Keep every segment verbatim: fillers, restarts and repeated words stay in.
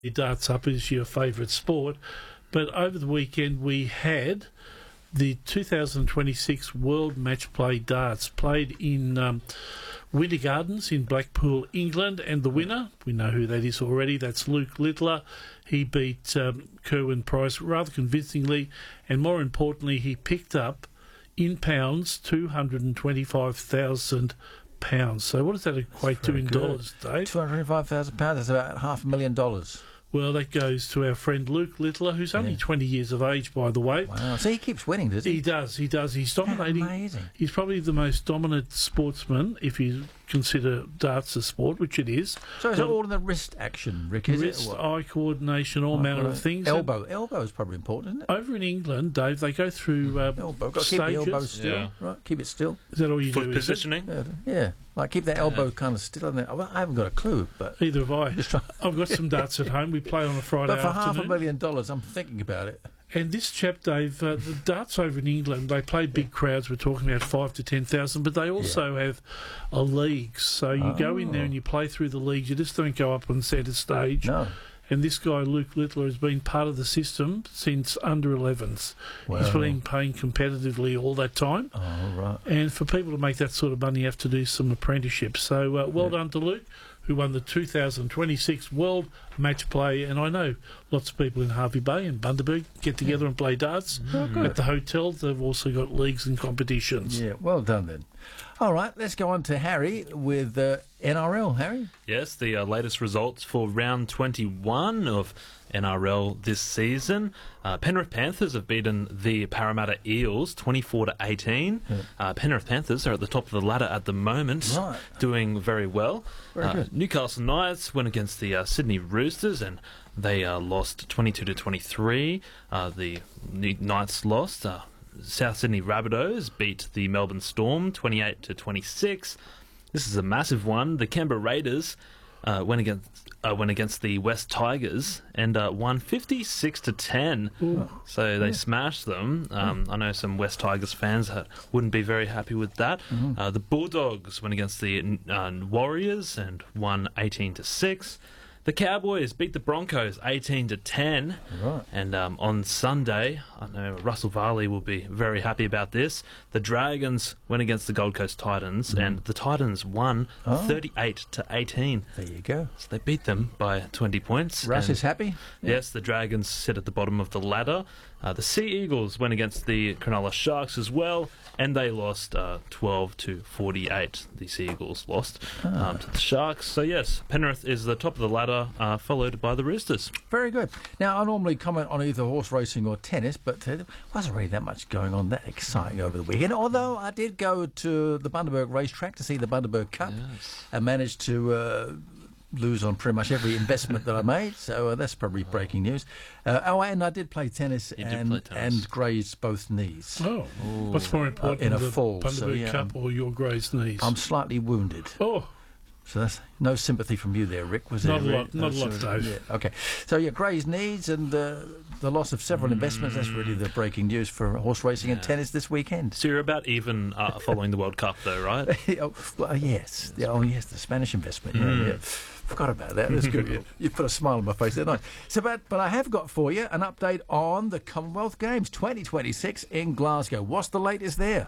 Darts up is your favourite sport, but over the weekend we had the two thousand twenty-six World Match Play Darts played in um, Winter Gardens in Blackpool, England, and the winner, we know who that is already, that's Luke Littler. He beat um, Kerwin Price rather convincingly, and more importantly, he picked up, in pounds, two hundred twenty-five thousand pounds. So what does that equate to in good. dollars, Dave? two hundred twenty-five thousand pounds, that's about half a million dollars. Well, that goes to our friend Luke Littler, who's only yeah. twenty years of age, by the way. Wow. So he keeps winning, does he? He does, he does. He's dominating. Amazing. He's probably the most dominant sportsman, if you consider darts a sport, which it is. So is it all in the wrist action, Rick, is wrist, it? Wrist, eye coordination, all oh, manner right. of things. Elbow. And elbow is probably important, isn't it? Over in England, Dave, they go through uh, elbow. Got to stages. keep the elbow still. Yeah. Right, keep it still. Is that all you Foot do? positioning? Yeah, yeah. Like keep that elbow yeah. kind of still in there. I haven't got a clue, but either have I. I've got some darts at home. We play on a Friday but for afternoon. half a million dollars, I'm thinking about it. And this chap, Dave, uh, the darts over in England, they play big crowds. We're talking about five to ten thousand, but they also yeah. have a league. So you oh. go in there and you play through the leagues. You just don't go up on centre stage. No. And this guy, Luke Littler, has been part of the system since under elevens. Wow. He's been playing competitively all that time. Oh, right. And for people to make that sort of money, you have to do some apprenticeships. So uh, well yeah. done to Luke, who won the two thousand twenty-six World Match Play. And I know lots of people in Hervey Bay and Bundaberg get together yeah. and play darts. Oh, at the hotel, they've also got leagues and competitions. Yeah, well done then. All right, let's go on to Harry with uh, N R L. Harry? Yes, the uh, latest results for round twenty-one of N R L this season. Uh, Penrith Panthers have beaten the Parramatta Eels twenty-four to eighteen. Yeah. Uh, Penrith Panthers are at the top of the ladder at the moment, right. doing very well. Very uh, good. Newcastle Knights went against the uh, Sydney Roosters and they uh, lost twenty-two to twenty-three. Uh, the Knights lost. Uh, South Sydney Rabbitohs beat the Melbourne Storm twenty-eight to twenty-six. This is a massive one. The Canberra Raiders uh, went against uh, went against the West Tigers and uh, won fifty-six to ten. Ooh. So they yeah. smashed them. Um, I know some West Tigers fans uh, wouldn't be very happy with that. Mm-hmm. Uh, the Bulldogs went against the uh, Warriors and won eighteen to six. The Cowboys beat the Broncos eighteen to ten. Right. And um, on Sunday, I know Russell Varley will be very happy about this. The Dragons went against the Gold Coast Titans, mm. and the Titans won oh. thirty-eight to eighteen. There you go. So they beat them by twenty points. Russ and is happy? Yeah. Yes, the Dragons sit at the bottom of the ladder. Uh, the Sea Eagles went against the Cronulla Sharks as well, and they lost uh, twelve to forty-eight. The Sea Eagles lost ah. um, to the Sharks. So yes, Penrith is the top of the ladder, uh, followed by the Roosters. Very good. Now, I normally comment on either horse racing or tennis, but uh, there wasn't really that much going on that exciting over the weekend, although I did go to the Bundaberg racetrack to see the Bundaberg Cup Yes. and managed to uh, lose on pretty much every investment that I made, so uh, that's probably breaking news. Uh, oh, and I did play tennis, You and, did play tennis. and grazed both knees. Oh, Ooh. what's more important, Uh, in a the fall, Bundaberg so, yeah, Cup I'm- or your grazed knees? I'm slightly wounded. oh, So that's no sympathy from you there, Rick, was Not there? a Rick? lot, not a No, lot, so- Dave. Yeah, okay. So, yeah, grazed knees and uh, the loss of several investments. That's really the breaking news for horse racing and Yeah. tennis this weekend. So you're about even uh, following the World Cup, though, right? oh, well, yes. Yeah, oh, yes, the Spanish investment. Yeah, Mm. yeah. Forgot about that. That's good. you, you put a smile on my face there. Nice. So, but, but I have got for you an update on the Commonwealth Games twenty twenty-six in Glasgow. What's the latest there?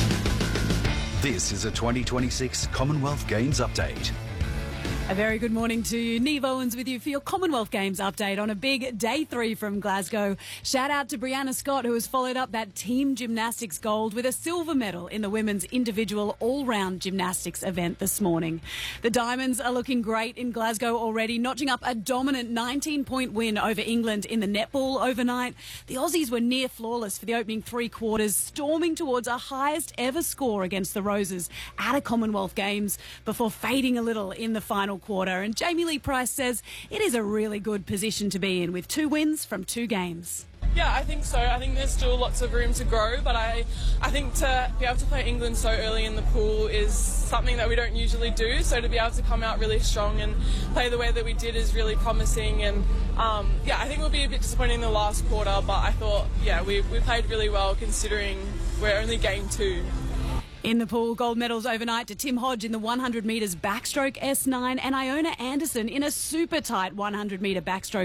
This is a twenty twenty-six Commonwealth Games update. A very good morning to you. Neve Owens with you for your Commonwealth Games update on a big day three from Glasgow. Shout out to Brianna Scott, who has followed up that team gymnastics gold with a silver medal in the women's individual all-round gymnastics event this morning. The Diamonds are looking great in Glasgow already, notching up a dominant nineteen-point win over England in the netball overnight. The Aussies were near flawless for the opening three quarters, storming towards a highest ever score against the Roses at a Commonwealth Games before fading a little in the final quarter. And Jamie Lee Price says it is a really good position to be in with two wins from two games. Yeah, I think so. I think there's still lots of room to grow, but I, I think to be able to play England so early in the pool is something that we don't usually do. So to be able to come out really strong and play the way that we did is really promising. And um, yeah, I think we'll be a bit disappointing in the last quarter, but I thought, yeah, we, we played really well considering we're only game two. In the pool, gold medals overnight to Tim Hodge in the one hundred metres backstroke S nine and Iona Anderson in a super tight one hundred metre backstroke